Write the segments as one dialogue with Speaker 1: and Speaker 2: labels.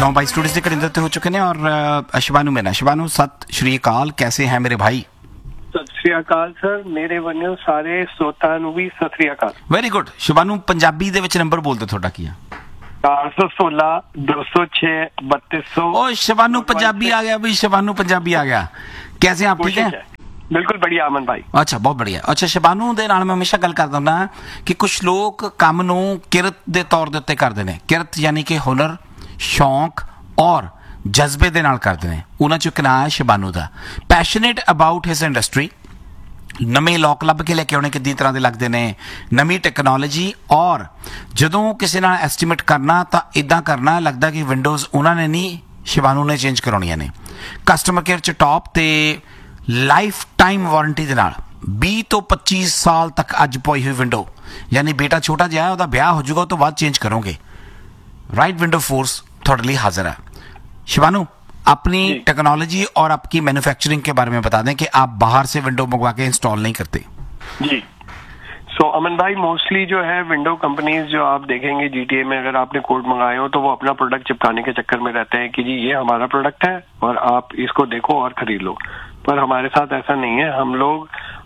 Speaker 1: 9 studio से करिंदर हो चुके हैं और शिवानू मेरा। शिवानू सत श्री अकाल, कैसे हैं मेरे भाई?
Speaker 2: सत श्री अकाल सर, मेरे बने सारे श्रोता ਨੂੰ ਵੀ ਸਤ श्री अकाल।
Speaker 1: Very good. शिवानू पंजाबी ਦੇ ਵਿੱਚ ਨੰਬਰ ਬੋਲ ਦਿਓ ਤੁਹਾਡਾ ਕੀ ਆ?
Speaker 2: 416 206 3200।
Speaker 1: ओ शिवानू पंजाबी आ गया भाई, शिवानू पंजाबी आ गया। कैसे आप? ठीक है,
Speaker 2: बिल्कुल बढ़िया अमन भाई।
Speaker 1: अच्छा, बहुत बढ़िया। अच्छा शिवानू ਦੇ ਨਾਲ ਮੈਂ ਹਮੇਸ਼ਾ ਗੱਲ ਕਰਦਾ ਹੁੰਦਾ ਕਿ ਕੁਝ ਲੋਕ ਕੰਮ ਨੂੰ ਕਿਰਤ ਦੇ ਤੌਰ ਦੇ ਉੱਤੇ ਕਰਦੇ ਨੇ। ਕਿਰਤ ਯਾਨੀ ਕਿ ਹੁਨਰ, ਸ਼ੌਂਕ ਔਰ ਜਜ਼ਬੇ ਦੇ ਨਾਲ ਕਰਦੇ ਨੇ। ਉਹਨਾਂ ਚੋਂ ਇੱਕ ਨਾਂ ਹੈ शिवानू ਦਾ। ਪੈਸ਼ਨੇਟ ਅਬਾਊਟ ਹਿਸ ਇੰਡਸਟਰੀ, ਨਵੇਂ ਲੋਕ ਲੱਭ ਕੇ ਲੈ ਕੇ ਆਉਣੇ ਕਿੰਨੀ ਤਰ੍ਹਾਂ ਦੇ ਲੱਗਦੇ ਨੇ, ਨਵੀਂ ਟੈਕਨੋਲੋਜੀ, ਔਰ ਜਦੋਂ ਕਿਸੇ ਨਾਲ ਐਸਟੀਮੇਟ ਕਰਨਾ ਤਾਂ ਇਦਾਂ ਕਰਨਾ ਲੱਗਦਾ ਕਿ ਵਿੰਡੋਜ਼ ਉਹਨਾਂ ਨੇ ਨਹੀਂ, शिवानू ਨੇ ਚੇਂਜ ਕਰਾਉਣੀਆਂ ਨੇ। ਕਸਟਮਰ ਕੇਅਰ 'ਚ ਟੌਪ ਤੇ ਲਾਈਫ ਟਾਈਮ ਵਾਰੰਟੀ ਦੇ ਨਾਲ 20 ਤੋਂ 25 ਸਾਲ ਤੱਕ ਅੱਜ ਪਈ ਹੋਈ ਵਿੰਡੋ, ਯਾਨੀ ਬੇਟਾ ਛੋਟਾ ਜਿਹਾ ਉਹਦਾ ਵਿਆਹ ਹੋ ਜਾਊਗਾ, ਉਹ ਤੋਂ ਬਾਅਦ ਚੇਂਜ ਕਰੋਗੇ। राइट विंडो फोर्स थोड़े लिए हाजिर है। शिवानू, अपनी टेक्नोलॉजी और आपकी मैन्युफैक्चरिंग के बारे में बता दें कि आप बाहर से विंडो मंगवा के इंस्टॉल नहीं करते।
Speaker 2: जी सो अमन भाई, मोस्टली जो है विंडो कंपनीज जो आप देखेंगे GTA में, अगर आपने कोड मंगाए हो तो वो अपना प्रोडक्ट चिपकाने के चक्कर में रहते हैं कि जी ये हमारा प्रोडक्ट है और आप इसको देखो और खरीद लो। पर हमारे साथ ऐसा नहीं है। हम लोग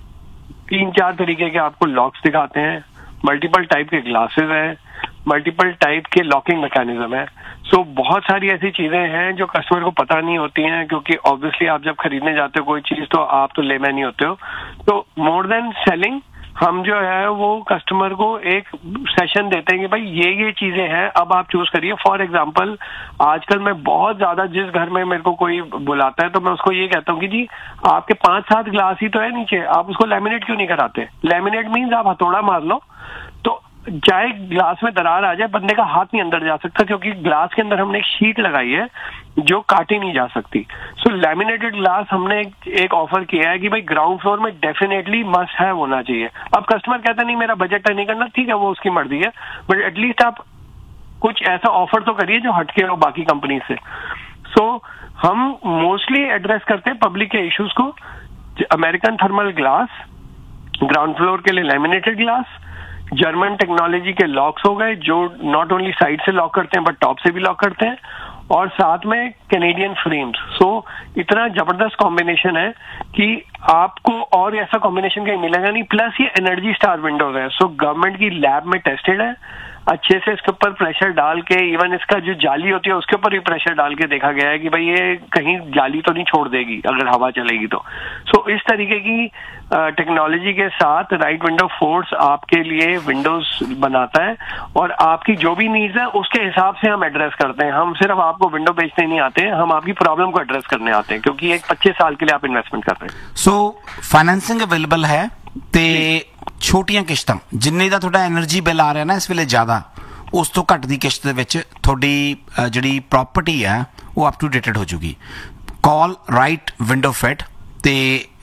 Speaker 2: 3-4 तरीके के आपको लॉक्स दिखाते हैं, मल्टीपल टाइप के ग्लासेस हैं, मल्टीपल टाइप के लॉकिंग मैकेनिज्म है। सो बहुत सारी ऐसी चीजें हैं जो कस्टमर को पता नहीं होती हैं, क्योंकि ऑब्वियसली आप जब खरीदने जाते हो कोई चीज तो आप तो लेमैन ही होते हो। तो मोर देन सेलिंग, हम जो है वो कस्टमर को एक सेशन देते हैं कि भाई ये चीजें हैं, अब आप चूज करिए। फॉर एग्जांपल, आजकल मैं बहुत ज्यादा जिस घर में मेरे को कोई बुलाता है तो मैं उसको ये कहता हूँ कि जी आपके 5-7 ग्लास ही तो है नीचे, आप उसको लैमिनेट क्यों नहीं कराते? लैमिनेट मीन्स आप हथौड़ा मार लो तो चाहे ग्लास में दरार आ जाए, बंदे का हाथ नहीं अंदर जा सकता, क्योंकि ग्लास के अंदर हमने एक शीट लगाई है जो काटी नहीं जा सकती। सो लैमिनेटेड ग्लास हमने एक ऑफर किया है कि भाई ग्राउंड फ्लोर में डेफिनेटली मस्ट हैव होना चाहिए। अब कस्टमर कहता नहीं मेरा बजट है, नहीं करना, ठीक है, वो उसकी मर्जी है, बट एटलीस्ट आप कुछ ऐसा ऑफर तो करिए जो हटके हो बाकी कंपनी से। सो हम मोस्टली एड्रेस करते हैं पब्लिक के इश्यूज को। American thermal glass, ground floor के लिए लैमिनेटेड ग्लास, जर्मन टेक्नोलॉजी के लॉक्स हो गए जो नॉट ओनली साइड से लॉक करते हैं बट टॉप से भी लॉक करते हैं, और साथ में कैनेडियन फ्रेम्स। सो इतना जबरदस्त कॉम्बिनेशन है कि आपको और ऐसा कॉम्बिनेशन कहीं मिलेगा नहीं। प्लस ये एनर्जी स्टार विंडोज है, सो गवर्नमेंट की लैब में टेस्टेड है, अच्छे से इसके ऊपर प्रेशर डाल के, इवन इसका जो जाली होती है उसके ऊपर भी प्रेशर डाल के देखा गया है कि भाई ये कहीं जाली तो नहीं छोड़ देगी अगर हवा चलेगी तो। सो इस तरीके की टेक्नोलॉजी के साथ राइट विंडो फोर्स आपके लिए विंडोज बनाता है, और आपकी जो भी नीड्स है उसके हिसाब से हम एड्रेस करते हैं। हम सिर्फ आपको विंडो बेचने नहीं आते हैं, हम आपकी प्रॉब्लम को एड्रेस करने आते हैं, क्योंकि एक 25 साल के लिए आप इन्वेस्टमेंट कर रहे हैं।
Speaker 1: सो फाइनेंसिंग अवेलेबल है ते ਛੋਟੀਆਂ ਕਿਸ਼ਤਾਂ, ਜਿੰਨੇ ਦਾ ਤੁਹਾਡਾ એનર્ਜੀ ਬਿੱਲ ਆ ਰਿਹਾ ਨਾ ਇਸ ਵੇਲੇ ਜ਼ਿਆਦਾ, ਉਸ ਤੋਂ ਘੱਟ ਦੀ ਕਿਸ਼ਤ ਦੇ ਵਿੱਚ ਤੁਹਾਡੀ ਜਿਹੜੀ ਪ੍ਰਾਪਰਟੀ ਹੈ ਉਹ ਅਪ ਟੂ ਡੇਟਡ ਹੋ ਜੂਗੀ। ਕਾਲ ਰਾਈਟ ਵਿੰਡੋ ਫਿਟ ਤੇ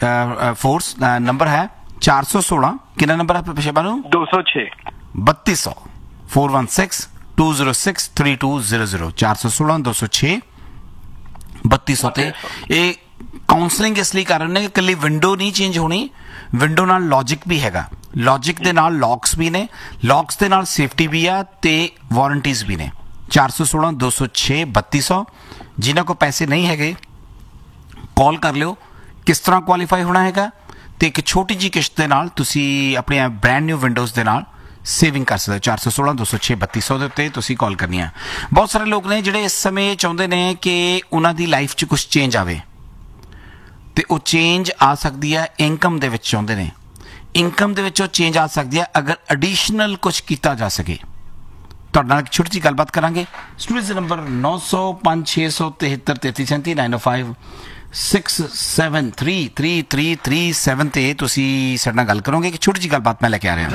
Speaker 1: ਫੋਰਸ ਨੰਬਰ ਹੈ 416, ਕਿੰਨਾ ਨੰਬਰ ਹੈ शिवानू?
Speaker 2: 206
Speaker 1: 3200 416 206 3200 416 206 3200 ਤੇ ਇਹ ਕਾਉਂਸਲਿੰਗ ਇਸ ਲਈ ਕਰ ਰਹੇ ਨੇ ਕਿ ਇਕੱਲੀ ਵਿੰਡੋ ਨਹੀਂ ਚੇਂਜ ਹੋਣੀ, ਵਿੰਡੋ ਨਾਲ ਲੌਜਿਕ ਵੀ ਹੈਗਾ, ਲੌਜਿਕ ਦੇ ਨਾਲ ਲੌਕਸ ਵੀ ਨੇ, ਲੌਕਸ ਦੇ ਨਾਲ ਸੇਫਟੀ ਵੀ ਆ ਤੇ ਵਾਰੰਟੀਜ਼ ਵੀ ਨੇ। 416 206 3200। ਜਿਨ੍ਹਾਂ ਕੋਲ ਪੈਸੇ ਨਹੀਂ ਹੈਗੇ ਕਾਲ ਕਰ ਲਿਓ। ਕਿਸ ਤਰ੍ਹਾਂ ਕੁਆਲੀਫਾਈ ਹੋਣਾ ਹੈਗਾ ਤੇ ਇੱਕ ਛੋਟੀ ਜਿਹੀ ਕਿਸ਼ਤ ਦੇ ਨਾਲ ਤੁਸੀਂ ਆਪਣੀਆਂ ਬ੍ਰੈਂਡ ਨਿਊ ਵਿੰਡੋਜ਼ ਦੇ ਨਾਲ ਸੇਵਿੰਗ ਕਰ ਸਕਦੇ ਹੋ। 416 206 3200 ਦੇ ਉੱਤੇ ਤੁਸੀਂ ਕਾਲ ਕਰਨੀ ਆ। ਬਹੁਤ ਸਾਰੇ ਲੋਕ ਨੇ ਜਿਹੜੇ ਇਸ ਸਮੇਂ ਚਾਹੁੰਦੇ ਨੇ ਕਿ ਉਹਨਾਂ ਦੀ ਲਾਈਫ 'ਚ ਕੁਛ ਚੇਂਜ ਆਵੇ, ਤੇ ਉਹ ਚੇਂਜ ਆ ਸਕਦੀ ਹੈ ਇਨਕਮ ਦੇ ਵਿੱਚ। ਚਾਹੁੰਦੇ ਨੇ ਇਨਕਮ ਦੇ ਵਿੱਚ ਉਹ ਚੇਂਜ ਆ ਸਕਦੀ ਹੈ ਅਗਰ ਐਡੀਸ਼ਨਲ ਕੁਛ ਕੀਤਾ ਜਾ ਸਕੇ। ਤੁਹਾਡੇ ਨਾਲ ਇੱਕ ਛੋਟੀ ਜਿਹੀ ਗੱਲਬਾਤ ਕਰਾਂਗੇ। ਸਟੂਡੀਓ ਦੇ ਨੰਬਰ 905 673 3337 905 6733337 ਤੇ ਤੁਸੀਂ ਸਾਡੇ ਨਾਲ ਗੱਲ ਕਰੋਗੇ। ਇੱਕ ਛੋਟੀ ਜਿਹੀ ਗੱਲਬਾਤ ਮੈਂ ਲੈ ਕੇ ਆ ਰਿਹਾ।